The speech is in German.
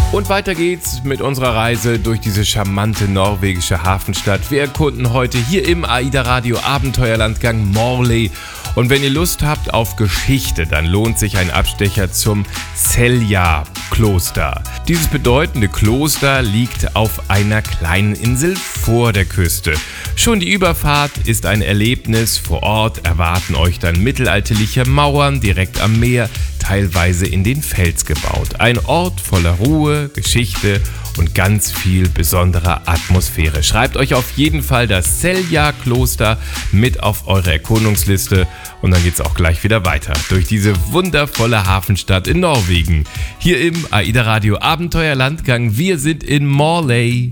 Und weiter geht's mit unserer Reise durch diese charmante norwegische Hafenstadt. Wir erkunden heute hier im AIDA Radio Abenteuerlandgang Morley. Und wenn ihr Lust habt auf Geschichte, dann lohnt sich ein Abstecher zum Selja-Kloster. Dieses bedeutende Kloster liegt auf einer kleinen Insel vor der Küste. Schon die Überfahrt ist ein Erlebnis. Vor Ort erwarten euch dann mittelalterliche Mauern direkt am Meer, teilweise in den Fels gebaut. Ein Ort voller Ruhe, Geschichte und ganz viel besonderer Atmosphäre. Schreibt euch auf jeden Fall das Selja-Kloster mit auf eure Erkundungsliste und dann geht's auch gleich wieder weiter durch diese wundervolle Hafenstadt in Norwegen. Hier im AIDA Radio Abenteuerlandgang. Wir sind in Morley.